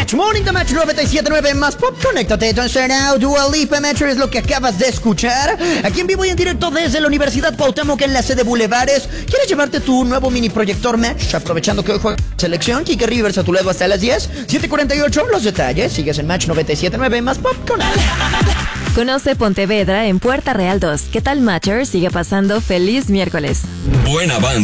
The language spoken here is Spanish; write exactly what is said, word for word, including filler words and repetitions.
Match Morning, The Match noventa y siete punto nueve más pop. Conéctate, don't start now. Dua Lipa, Metro es lo que acabas de escuchar. Aquí en vivo y en directo desde la Universidad Cuauhtémoc en la sede Bulevares. ¿Quieres llevarte tu nuevo mini proyector Match? Aprovechando que hoy juega selección. Kike Rivers a tu lado hasta las diez. siete cuarenta y ocho, los detalles. Sigues en Match noventa y siete punto nueve más pop con Ale. Conoce Pontevedra en Puerta Real dos. ¿Qué tal, Matcher? Sigue pasando feliz miércoles. Buena banda.